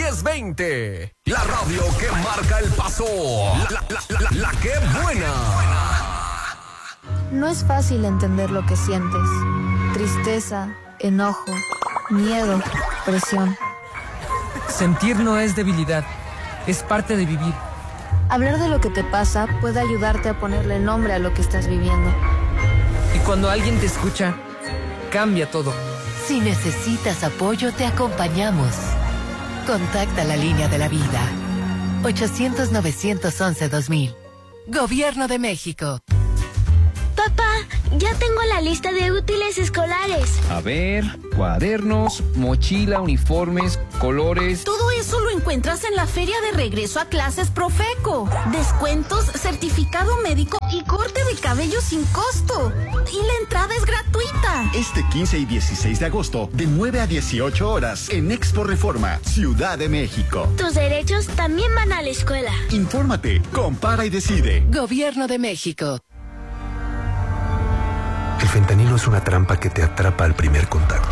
1020. La radio que marca el paso. La que buena. No es fácil entender lo que sientes. Tristeza, enojo, miedo, presión. Sentir no es debilidad, es parte de vivir. Hablar de lo que te pasa puede ayudarte a ponerle nombre a lo que estás viviendo. Y cuando alguien te escucha, cambia todo. Si necesitas apoyo, te acompañamos. Contacta la línea de la vida. 800-911-2000. Gobierno de México. Papá, ya tengo la lista de útiles escolares. A ver, cuadernos, mochila, uniformes, colores. Todo eso lo encuentras en la feria de regreso a clases Profeco. Descuentos, certificado médico y corte de cabello sin costo. Y la entrada es gratuita. Este 15 y 16 de agosto, de 9 a 18 horas, en Expo Reforma, Ciudad de México. Tus derechos también van a la escuela. Infórmate, compara y decide. Gobierno de México. El fentanilo es una trampa que te atrapa al primer contacto.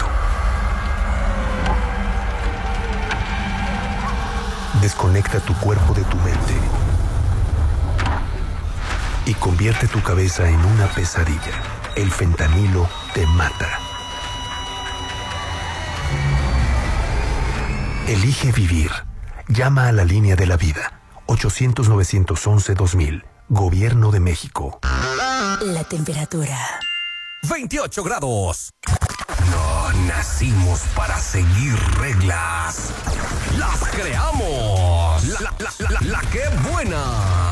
Desconecta tu cuerpo de tu mente y convierte tu cabeza en una pesadilla. El fentanilo te mata. Elige vivir. Llama a la línea de la vida. 800-911-2000. Gobierno de México. La temperatura. 28 grados. No nacimos para seguir reglas. Las creamos. La que buena.